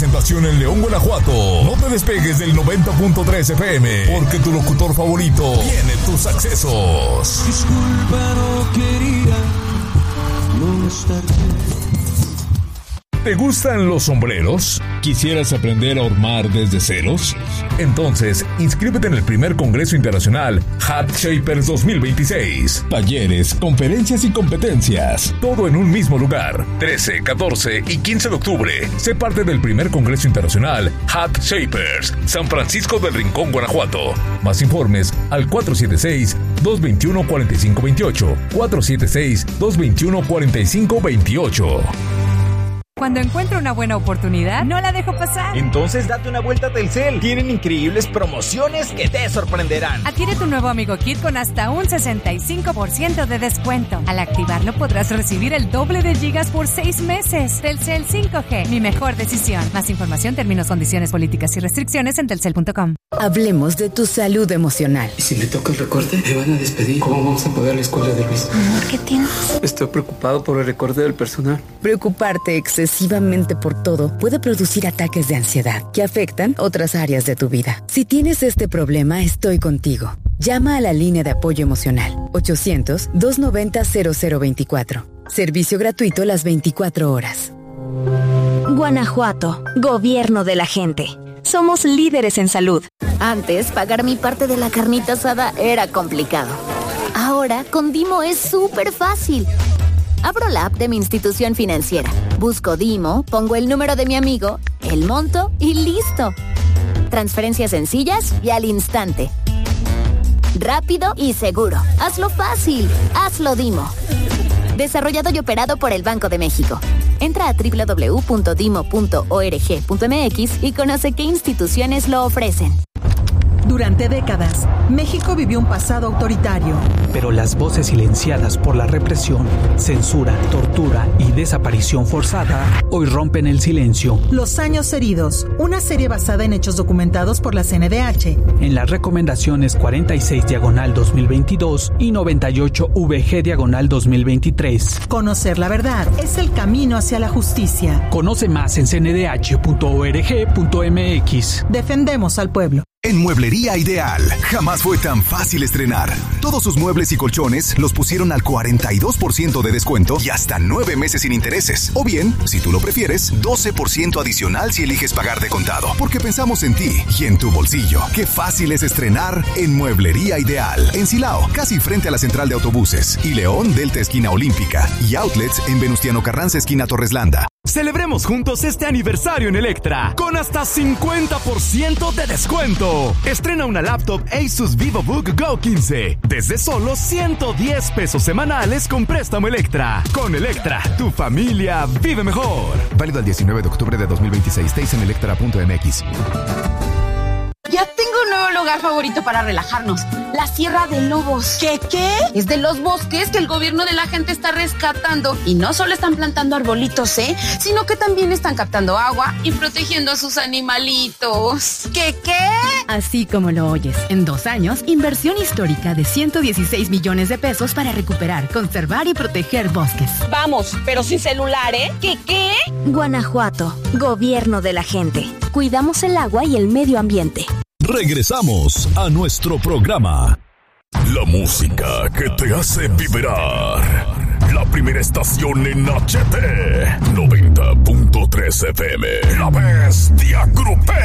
presentación en León, Guanajuato. No te despegues del 90.3 FM, porque tu locutor favorito tiene tus accesos. Disculpa, no quería molestarte. ¿Te gustan los sombreros? ¿Quisieras aprender a hormar desde ceros? Entonces, inscríbete en el primer Congreso Internacional Hat Shapers 2026. Talleres, conferencias y competencias. Todo en un mismo lugar. 13, 14 y 15 de octubre. Sé parte del primer Congreso Internacional Hat Shapers, San Francisco del Rincón, Guanajuato. Más informes al 476-221-4528. 476-221-4528. Cuando encuentro una buena oportunidad, no la dejo pasar. Entonces date una vuelta a Telcel. Tienen increíbles promociones que te sorprenderán. Adquiere tu nuevo Amigo Kit con hasta un 65% de descuento. Al activarlo podrás recibir el doble de gigas por 6 meses. Telcel 5G, mi mejor decisión. Más información, términos, condiciones, políticas y restricciones en telcel.com. Hablemos de tu salud emocional. ¿Y si me toca el recorte? Me van a despedir. ¿Cómo vamos a pagar la escuela de Luis? Amor, ¿qué tienes? Estoy preocupado por el recorte del personal. Preocuparte excesivamente por todo puede producir ataques de ansiedad que afectan otras áreas de tu vida. Si tienes este problema, estoy contigo. Llama a la línea de apoyo emocional 800-290-0024. Servicio gratuito las 24 horas. Guanajuato, gobierno de la gente. Somos líderes en salud. Antes, pagar mi parte de la carnita asada era complicado. Ahora, con Dimo es súper fácil. Abro la app de mi institución financiera, busco Dimo, pongo el número de mi amigo, el monto y listo. Transferencias sencillas y al instante. Rápido y seguro. Hazlo fácil. Hazlo Dimo. Desarrollado y operado por el Banco de México. Entra a www.dimo.org.mx y conoce qué instituciones lo ofrecen. Durante décadas, México vivió un pasado autoritario. Pero las voces silenciadas por la represión, censura, tortura y desaparición forzada hoy rompen el silencio. Los años heridos, una serie basada en hechos documentados por la CNDH. En las recomendaciones 46/2022 y 98VG/2023. Conocer la verdad es el camino hacia la justicia. Conoce más en cndh.org.mx. Defendemos al pueblo. En Mueblería Ideal, jamás fue tan fácil estrenar. Todos sus muebles y colchones los pusieron al 42% de descuento y hasta 9 meses sin intereses. O bien, si tú lo prefieres, 12% adicional si eliges pagar de contado. Porque pensamos en ti y en tu bolsillo. Qué fácil es estrenar en Mueblería Ideal. En Silao, casi frente a la central de autobuses. Y León, Delta esquina Olímpica. Y outlets en Venustiano Carranza esquina Torreslanda. Celebremos juntos este aniversario en Electra con hasta 50% de descuento. Estrena una laptop Asus VivoBook Go 15 desde solo 110 pesos semanales con préstamo Electra. Con Electra, tu familia vive mejor. Válido el 19 de octubre de 2026. Electra.mx. Ya tengo un nuevo lugar favorito para relajarnos. La Sierra de Lobos. ¿Qué? Es de los bosques que el gobierno de la gente está rescatando. Y no solo están plantando arbolitos, sino que también están captando agua y protegiendo a sus animalitos. ¿Qué? Así como lo oyes. En 2 años, inversión histórica de 116 millones de pesos para recuperar, conservar y proteger bosques. Vamos, pero sin celular, ¿eh? ¿Qué? Guanajuato, gobierno de la gente. Cuidamos el agua y el medio ambiente. Regresamos a nuestro programa. La música que te hace vibrar. La primera estación en HT 90.3 FM. La Bestia Grupera.